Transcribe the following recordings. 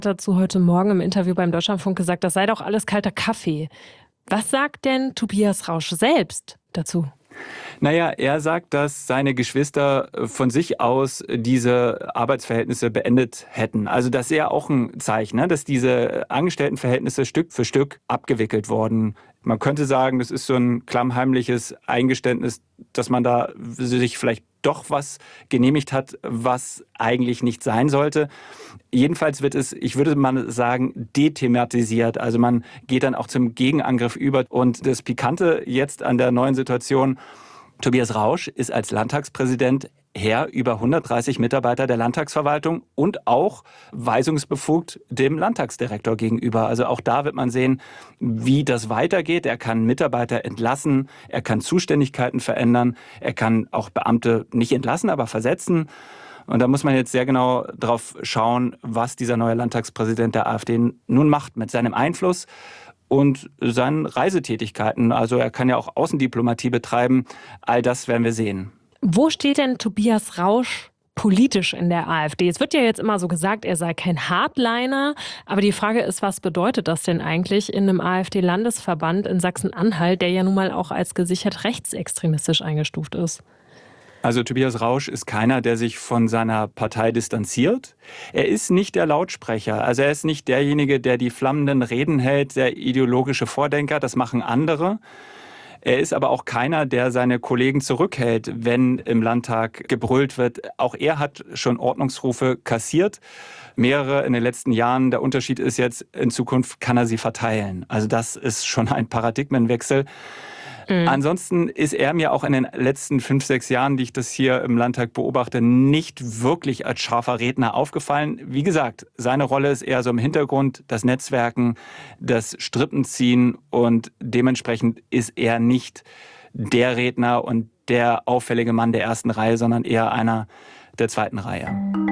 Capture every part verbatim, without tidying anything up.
Dazu heute Morgen im Interview beim Deutschlandfunk gesagt, das sei doch alles kalter Kaffee. Was sagt denn Tobias Rausch selbst dazu? Naja, er sagt, dass seine Geschwister von sich aus diese Arbeitsverhältnisse beendet hätten. Also das ist ja auch ein Zeichen, ne? Dass diese Angestelltenverhältnisse Stück für Stück abgewickelt wurden. Man könnte sagen, das ist so ein klammheimliches Eingeständnis, dass man da sich vielleicht doch was genehmigt hat, was eigentlich nicht sein sollte. Jedenfalls wird es, ich würde mal sagen, dethematisiert. Also man geht dann auch zum Gegenangriff über. Und das Pikante jetzt an der neuen Situation: Tobias Rausch ist als Landtagspräsident Herr über hundertdreißig Mitarbeiter der Landtagsverwaltung und auch weisungsbefugt dem Landtagsdirektor gegenüber. Also auch da wird man sehen, wie das weitergeht. Er kann Mitarbeiter entlassen, er kann Zuständigkeiten verändern, er kann auch Beamte nicht entlassen, aber versetzen. Und da muss man jetzt sehr genau drauf schauen, was dieser neue Landtagspräsident der AfD nun macht mit seinem Einfluss und seinen Reisetätigkeiten. Also er kann ja auch Außendiplomatie betreiben. All das werden wir sehen. Wo steht denn Tobias Rausch politisch in der AfD? Es wird ja jetzt immer so gesagt, er sei kein Hardliner. Aber die Frage ist, was bedeutet das denn eigentlich in einem AfD-Landesverband in Sachsen-Anhalt, der ja nun mal auch als gesichert rechtsextremistisch eingestuft ist? Also Tobias Rausch ist keiner, der sich von seiner Partei distanziert. Er ist nicht der Lautsprecher. Also er ist nicht derjenige, der die flammenden Reden hält, der ideologische Vordenker. Das machen andere. Er ist aber auch keiner, der seine Kollegen zurückhält, wenn im Landtag gebrüllt wird. Auch er hat schon Ordnungsrufe kassiert, mehrere in den letzten Jahren. Der Unterschied ist jetzt, in Zukunft kann er sie verteilen. Also das ist schon ein Paradigmenwechsel. Mhm. Ansonsten ist er mir auch in den letzten fünf, sechs Jahren, die ich das hier im Landtag beobachte, nicht wirklich als scharfer Redner aufgefallen. Wie gesagt, seine Rolle ist eher so im Hintergrund, das Netzwerken, das Strippenziehen, und dementsprechend ist er nicht der Redner und der auffällige Mann der ersten Reihe, sondern eher einer der zweiten Reihe.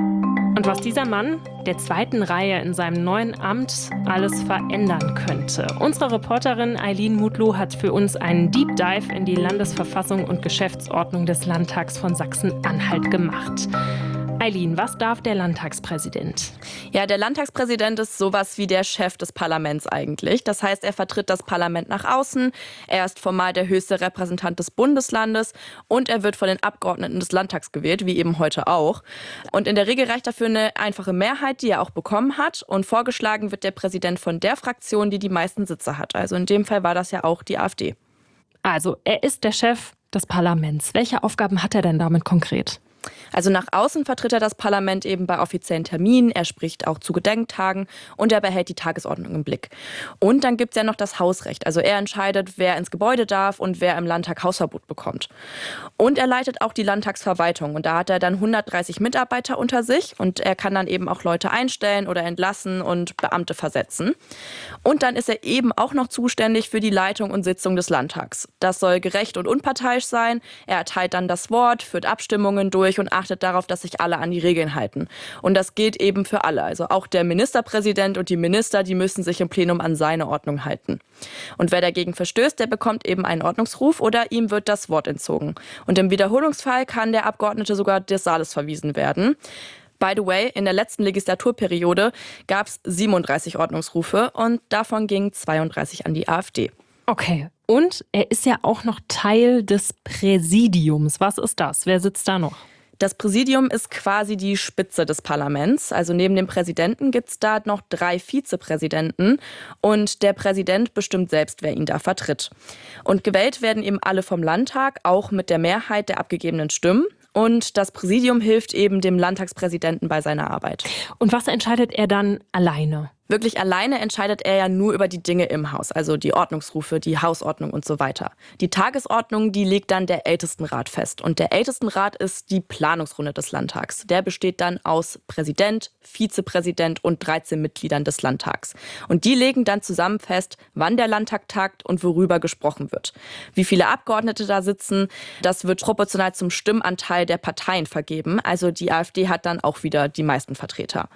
Und was dieser Mann der zweiten Reihe in seinem neuen Amt alles verändern könnte. Unsere Reporterin Eileen Mutlu hat für uns einen Deep Dive in die Landesverfassung und Geschäftsordnung des Landtags von Sachsen-Anhalt gemacht. Eileen, was darf der Landtagspräsident? Ja, der Landtagspräsident ist sowas wie der Chef des Parlaments eigentlich. Das heißt, er vertritt das Parlament nach außen, er ist formal der höchste Repräsentant des Bundeslandes und er wird von den Abgeordneten des Landtags gewählt, wie eben heute auch. Und in der Regel reicht dafür eine einfache Mehrheit, die er auch bekommen hat. Und vorgeschlagen wird der Präsident von der Fraktion, die die meisten Sitze hat. Also in dem Fall war das ja auch die AfD. Also er ist der Chef des Parlaments. Welche Aufgaben hat er denn damit konkret? Also nach außen vertritt er das Parlament eben bei offiziellen Terminen, er spricht auch zu Gedenktagen und er behält die Tagesordnung im Blick. Und dann gibt es ja noch das Hausrecht. Also er entscheidet, wer ins Gebäude darf und wer im Landtag Hausverbot bekommt. Und er leitet auch die Landtagsverwaltung und da hat er dann hundertdreißig Mitarbeiter unter sich und er kann dann eben auch Leute einstellen oder entlassen und Beamte versetzen. Und dann ist er eben auch noch zuständig für die Leitung und Sitzung des Landtags. Das soll gerecht und unparteiisch sein. Er erteilt dann das Wort, führt Abstimmungen durch und achtet darauf, dass sich alle an die Regeln halten. Und das gilt eben für alle. Also auch der Ministerpräsident und die Minister, die müssen sich im Plenum an seine Ordnung halten. Und wer dagegen verstößt, der bekommt eben einen Ordnungsruf oder ihm wird das Wort entzogen. Und im Wiederholungsfall kann der Abgeordnete sogar des Saales verwiesen werden. By the way, in der letzten Legislaturperiode gab es siebenunddreißig Ordnungsrufe und davon gingen zweiunddreißig an die AfD. Okay. Und er ist ja auch noch Teil des Präsidiums. Was ist das? Wer sitzt da noch? Das Präsidium ist quasi die Spitze des Parlaments. Also neben dem Präsidenten gibt es da noch drei Vizepräsidenten. Und der Präsident bestimmt selbst, wer ihn da vertritt. Und gewählt werden eben alle vom Landtag, auch mit der Mehrheit der abgegebenen Stimmen. Und das Präsidium hilft eben dem Landtagspräsidenten bei seiner Arbeit. Und was entscheidet er dann alleine? Wirklich alleine entscheidet er ja nur über die Dinge im Haus, also die Ordnungsrufe, die Hausordnung und so weiter. Die Tagesordnung, die legt dann der Ältestenrat fest. Und der Ältestenrat ist die Planungsrunde des Landtags. Der besteht dann aus Präsident, Vizepräsident und dreizehn Mitgliedern des Landtags. Und die legen dann zusammen fest, wann der Landtag tagt und worüber gesprochen wird. Wie viele Abgeordnete da sitzen, das wird proportional zum Stimmanteil der Parteien vergeben. Also die AfD hat dann auch wieder die meisten Vertreter.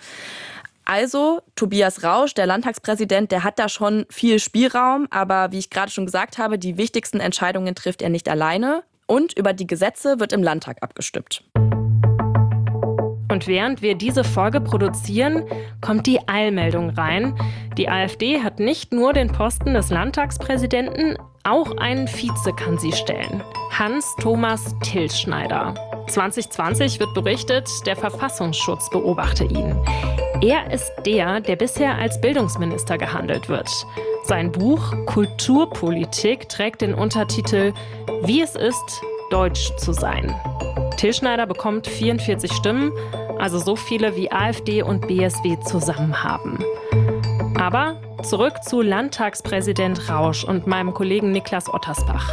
Also Tobias Rausch, der Landtagspräsident, der hat da schon viel Spielraum. Aber wie ich gerade schon gesagt habe, die wichtigsten Entscheidungen trifft er nicht alleine. Und über die Gesetze wird im Landtag abgestimmt. Und während wir diese Folge produzieren, kommt die Eilmeldung rein. Die AfD hat nicht nur den Posten des Landtagspräsidenten, auch einen Vize kann sie stellen. Hans-Thomas Tilschneider. zwanzig zwanzig wird berichtet, der Verfassungsschutz beobachte ihn. Er ist der, der bisher als Bildungsminister gehandelt wird. Sein Buch Kulturpolitik trägt den Untertitel Wie es ist, Deutsch zu sein. Tilschneider bekommt vierundvierzig Stimmen, also so viele wie AfD und B S W zusammen haben. Aber zurück zu Landtagspräsident Rausch und meinem Kollegen Niklas Ottersbach.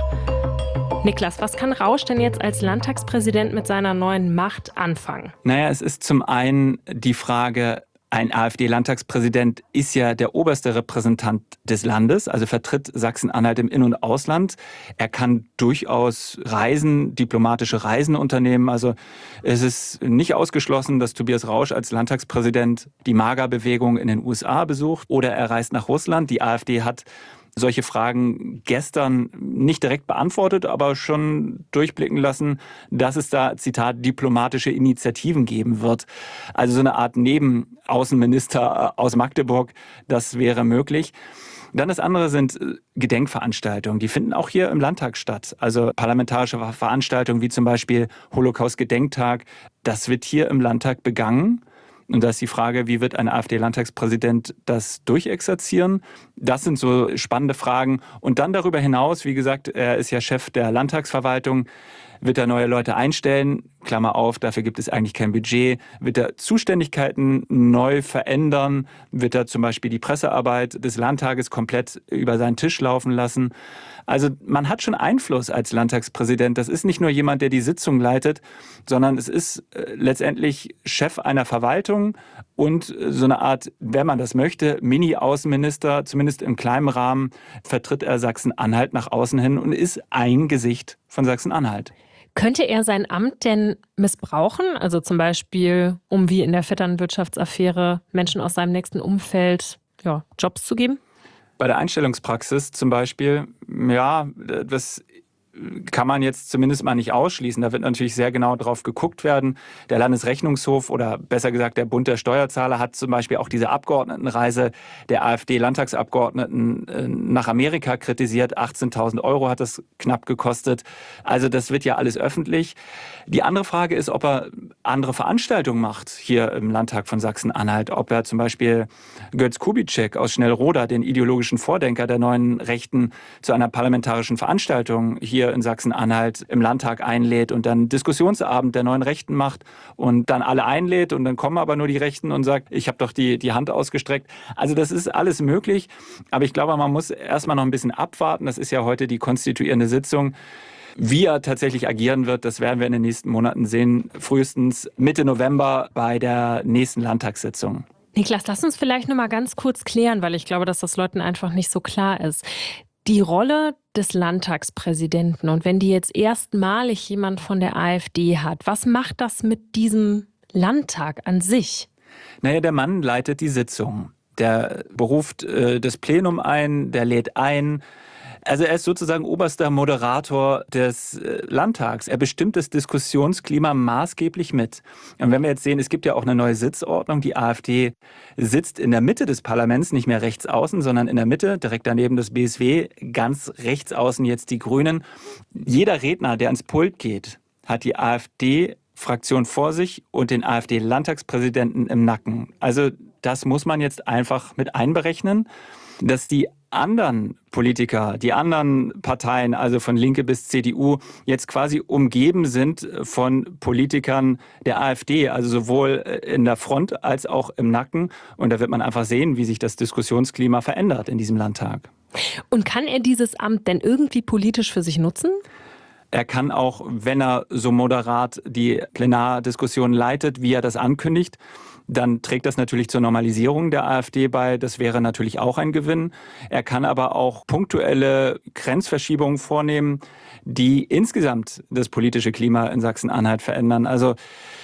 Niklas, was kann Rausch denn jetzt als Landtagspräsident mit seiner neuen Macht anfangen? Naja, es ist zum einen die Frage, ein AfD-Landtagspräsident ist ja der oberste Repräsentant des Landes, also vertritt Sachsen-Anhalt im In- und Ausland. Er kann durchaus Reisen, diplomatische Reisen unternehmen. Also es ist nicht ausgeschlossen, dass Tobias Rausch als Landtagspräsident die MAGA-Bewegung in den U S A besucht oder er reist nach Russland. Die AfD hat solche Fragen gestern nicht direkt beantwortet, aber schon durchblicken lassen, dass es da, Zitat, diplomatische Initiativen geben wird. Also so eine Art Nebenaußenminister aus Magdeburg, das wäre möglich. Dann das andere sind Gedenkveranstaltungen. Die finden auch hier im Landtag statt. Also parlamentarische Veranstaltungen wie zum Beispiel Holocaust-Gedenktag. Das wird hier im Landtag begangen. Und da ist die Frage, wie wird ein AfD-Landtagspräsident das durchexerzieren? Das sind so spannende Fragen. Und dann darüber hinaus, wie gesagt, er ist ja Chef der Landtagsverwaltung, wird er neue Leute einstellen? Klammer auf, dafür gibt es eigentlich kein Budget. Wird er Zuständigkeiten neu verändern? Wird er zum Beispiel die Pressearbeit des Landtages komplett über seinen Tisch laufen lassen? Also man hat schon Einfluss als Landtagspräsident. Das ist nicht nur jemand, der die Sitzung leitet, sondern es ist äh, letztendlich Chef einer Verwaltung und äh, so eine Art, wenn man das möchte, Mini-Außenminister, zumindest im kleinen Rahmen, vertritt er Sachsen-Anhalt nach außen hin und ist ein Gesicht von Sachsen-Anhalt. Könnte er sein Amt denn missbrauchen? Also zum Beispiel, um wie in der Vetternwirtschaftsaffäre Menschen aus seinem nächsten Umfeld ja, Jobs zu geben? Bei der Einstellungspraxis zum Beispiel, ja, das kann man jetzt zumindest mal nicht ausschließen. Da wird natürlich sehr genau drauf geguckt werden. Der Landesrechnungshof oder besser gesagt der Bund der Steuerzahler hat zum Beispiel auch diese Abgeordnetenreise der AfD-Landtagsabgeordneten nach Amerika kritisiert. achtzehntausend Euro hat das knapp gekostet. Also das wird ja alles öffentlich. Die andere Frage ist, ob er andere Veranstaltungen macht hier im Landtag von Sachsen-Anhalt. Ob er zum Beispiel Götz Kubitschek aus Schnellroda, den ideologischen Vordenker der neuen Rechten, zu einer parlamentarischen Veranstaltung hier in Sachsen-Anhalt im Landtag einlädt und dann Diskussionsabend der neuen Rechten macht und dann alle einlädt und dann kommen aber nur die Rechten und sagt, ich habe doch die, die Hand ausgestreckt. Also das ist alles möglich, aber ich glaube, man muss erstmal noch ein bisschen abwarten. Das ist ja heute die konstituierende Sitzung. Wie er tatsächlich agieren wird, das werden wir in den nächsten Monaten sehen, frühestens Mitte November bei der nächsten Landtagssitzung. Niklas, lass uns vielleicht noch mal ganz kurz klären, weil ich glaube, dass das Leuten einfach nicht so klar ist. Die Rolle des Landtagspräsidenten und wenn die jetzt erstmalig jemand von der AfD hat, was macht das mit diesem Landtag an sich? Naja, der Mann leitet die Sitzung. Der beruft äh, das Plenum ein, der lädt ein. Also er ist sozusagen oberster Moderator des äh, Landtags. Er bestimmt das Diskussionsklima maßgeblich mit. Und wenn wir jetzt sehen, es gibt ja auch eine neue Sitzordnung. Die AfD sitzt in der Mitte des Parlaments, nicht mehr rechts außen, sondern in der Mitte, direkt daneben das B S W, ganz rechts außen jetzt die Grünen. Jeder Redner, der ans Pult geht, hat die AfD-Fraktion vor sich und den AfD-Landtagspräsidenten im Nacken. Also das muss man jetzt einfach mit einberechnen, dass die anderen Politiker, die anderen Parteien, also von Linke bis C D U, jetzt quasi umgeben sind von Politikern der AfD, also sowohl in der Front als auch im Nacken. Und da wird man einfach sehen, wie sich das Diskussionsklima verändert in diesem Landtag. Und kann er dieses Amt denn irgendwie politisch für sich nutzen? Er kann auch, wenn er so moderat die Plenardiskussion leitet, wie er das ankündigt, dann trägt das natürlich zur Normalisierung der AfD bei. Das wäre natürlich auch ein Gewinn. Er kann aber auch punktuelle Grenzverschiebungen vornehmen, die insgesamt das politische Klima in Sachsen-Anhalt verändern. Also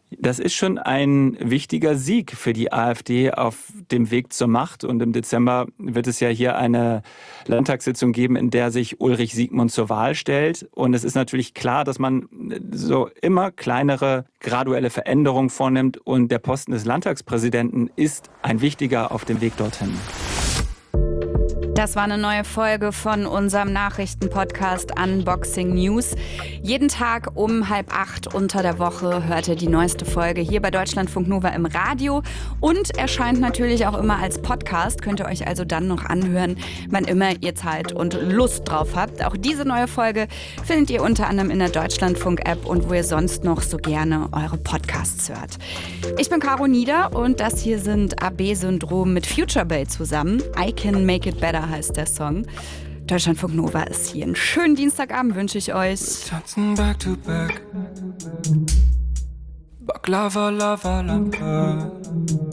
Das ist schon ein wichtiger Sieg für die AfD auf dem Weg zur Macht. Und im Dezember wird es ja hier eine Landtagssitzung geben, in der sich Ulrich Siegmund zur Wahl stellt. Und es ist natürlich klar, dass man so immer kleinere, graduelle Veränderungen vornimmt. Und der Posten des Landtagspräsidenten ist ein wichtiger auf dem Weg dorthin. Das war eine neue Folge von unserem Nachrichtenpodcast Unboxing News. Jeden Tag um halb acht unter der Woche hört ihr die neueste Folge hier bei Deutschlandfunk Nova im Radio und erscheint natürlich auch immer als Podcast. Könnt ihr euch also dann noch anhören, wann immer ihr Zeit und Lust drauf habt. Auch diese neue Folge findet ihr unter anderem in der Deutschlandfunk-App und wo ihr sonst noch so gerne eure Podcasts hört. Ich bin Caro Nieder und das hier sind A B-Syndrom mit Future Bay zusammen. I Can Make It Better heißt der Song. Deutschlandfunk Nova ist hier. Einen schönen Dienstagabend wünsche ich euch. Tanzen back to back. Baklava, lava, lampe.